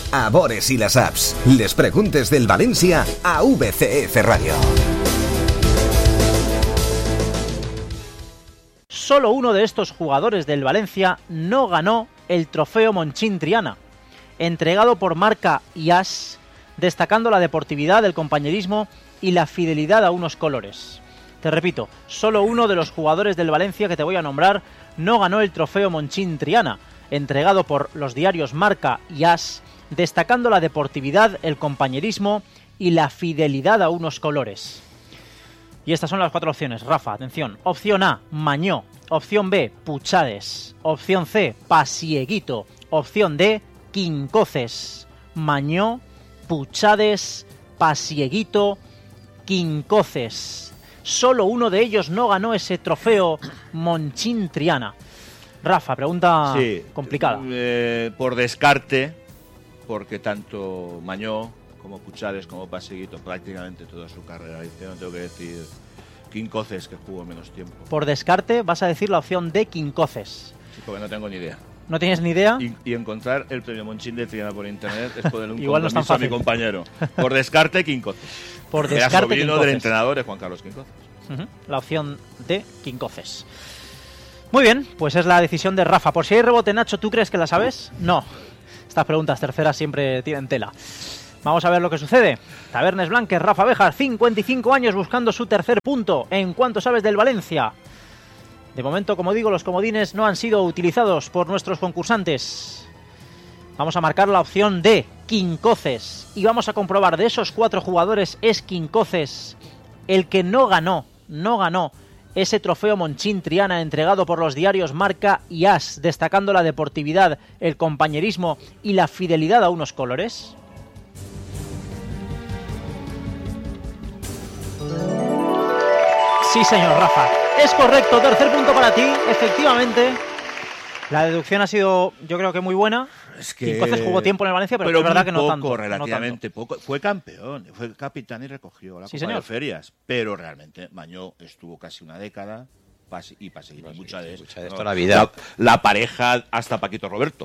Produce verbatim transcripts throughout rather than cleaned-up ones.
a Bores y las apps. Les preguntes del Valencia a V C F Radio. Solo uno de estos jugadores del Valencia no ganó el trofeo Monchín Triana, entregado por Marca y As, destacando la deportividad, el compañerismo y la fidelidad a unos colores. Te repito, solo uno de los jugadores del Valencia que te voy a nombrar no ganó el trofeo Monchín Triana, entregado por los diarios Marca y As, destacando la deportividad, el compañerismo y la fidelidad a unos colores. Y estas son las cuatro opciones. Rafa, atención. Opción A, Mañó. Opción B, Puchades. Opción C, Pasieguito. Opción D, Quincoces. Mañó, Puchades, Pasieguito, Quincoces. Solo uno de ellos no ganó ese trofeo Monchín Triana. Rafa, pregunta sí, complicada. Eh, por descarte, porque tanto Mañó como Puchades, como Pasieguito, prácticamente toda su carrera hicieron, tengo que decir, Quincoces, que jugó menos tiempo. Por descarte, vas a decir la opción de Quincoces. Sí, porque no tengo ni idea. ¿No tienes ni idea? Y, y encontrar el premio Monchín de Triana por internet es ponerle un Igual no compromiso es tan a mi compañero. Por descarte, Quincoces. Por descarte, Era sobrino Quincoces. del entrenador de Juan Carlos Quincoces. Uh-huh. La opción de Quincoces. Muy bien, pues es la decisión de Rafa. Por si hay rebote, Nacho, ¿tú crees que la sabes? No. Estas preguntas terceras siempre tienen tela. Vamos a ver lo que sucede. Tabernes Blanques, Rafa Béjar, cincuenta y cinco años buscando su tercer punto. ¿En cuánto sabes del Valencia? De momento, como digo, los comodines no han sido utilizados por nuestros concursantes. Vamos a marcar la opción de Quincoces. Y vamos a comprobar, de esos cuatro jugadores es Quincoces el que no ganó, no ganó ese trofeo Monchín Triana entregado por los diarios Marca y As, destacando la deportividad, el compañerismo y la fidelidad a unos colores. Sí, señor Rafa. Es correcto, tercer punto para ti, efectivamente. La deducción ha sido, yo creo que muy buena. Es que Quincoces jugó tiempo en el Valencia, pero, pero es verdad muy que no poco, tanto. relativamente no tanto. poco. Fue campeón, fue capitán y recogió la Sí, Copa señor. de Ferias. Pero realmente Mañó estuvo casi una década. Pas- y Pasieguito, mucha de mucha de ¿no? esto la vida. La, la pareja hasta Paquito Roberto.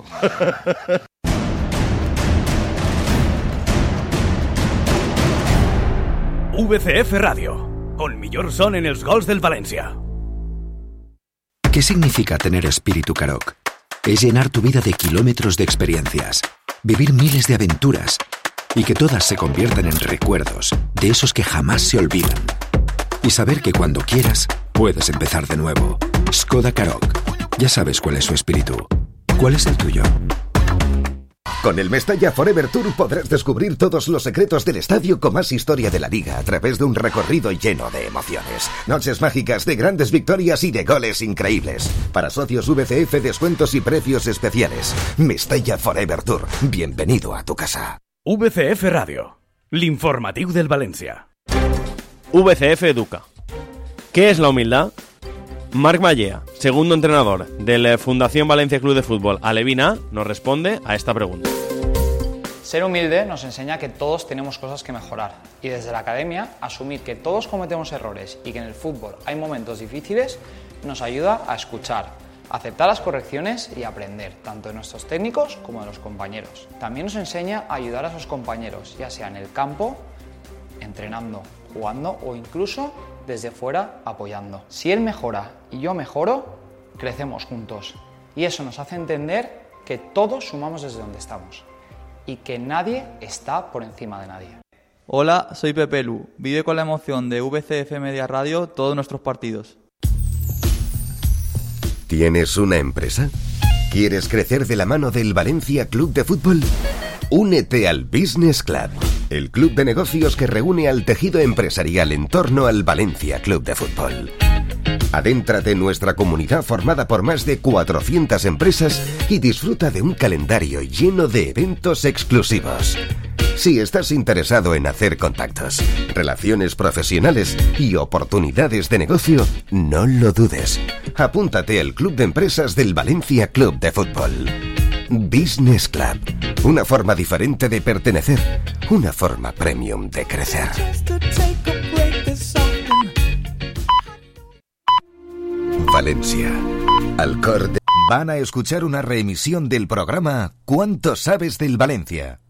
V C F Radio, el millor son en els gols del Valencia. ¿Qué significa tener espíritu Karoq? Es llenar tu vida de kilómetros de experiencias, vivir miles de aventuras y que todas se conviertan en recuerdos de esos que jamás se olvidan. Y saber que cuando quieras, puedes empezar de nuevo. Skoda Karoq. Ya sabes cuál es su espíritu. ¿Cuál es el tuyo? Con el Mestalla Forever Tour podrás descubrir todos los secretos del estadio con más historia de la liga a través de un recorrido lleno de emociones. Noches mágicas de grandes victorias y de goles increíbles. Para socios V C F, descuentos y precios especiales. Mestalla Forever Tour. Bienvenido a tu casa. V C F Radio, l'informatiu del Valencia. V C F Educa. ¿Qué es la humildad? Marc Mallea, segundo entrenador de la Fundación Valencia Club de Fútbol Alevina, nos responde a esta pregunta. Ser humilde nos enseña que todos tenemos cosas que mejorar y desde la academia asumir que todos cometemos errores y que en el fútbol hay momentos difíciles nos ayuda a escuchar, aceptar las correcciones y aprender tanto de nuestros técnicos como de los compañeros. También nos enseña a ayudar a sus compañeros, ya sea en el campo, entrenando, jugando o incluso desde fuera apoyando. Si él mejora y yo mejoro, crecemos juntos. Y eso nos hace entender que todos sumamos desde donde estamos y que nadie está por encima de nadie. Hola, soy Pepe Lu. Vive con la emoción de V C F Media Radio todos nuestros partidos. ¿Tienes una empresa? ¿Quieres crecer de la mano del Valencia Club de Fútbol? Únete al Business Club, el club de negocios que reúne al tejido empresarial en torno al Valencia Club de Fútbol. Adéntrate en nuestra comunidad formada por más de cuatrocientas empresas y disfruta de un calendario lleno de eventos exclusivos. Si estás interesado en hacer contactos, relaciones profesionales y oportunidades de negocio, no lo dudes. Apúntate al Club de Empresas del Valencia Club de Fútbol. Business Club. Una forma diferente de pertenecer. Una forma premium de crecer. Valencia. Al cor de... Van a escuchar una reemisión del programa ¿Cuánto sabes del Valencia?